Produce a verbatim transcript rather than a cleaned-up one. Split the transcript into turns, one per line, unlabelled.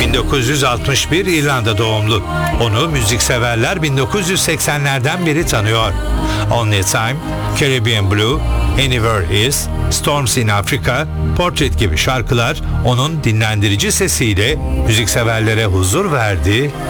bin dokuz yüz altmış bir İrlanda doğumlu. Onu müzikseverler bin dokuz yüz seksenlerden beri tanıyor. Only Time, Caribbean Blue, Anywhere Is, Storms in Africa, Portrait gibi şarkılar onun dinlendirici sesiyle müzikseverlere huzur verdi,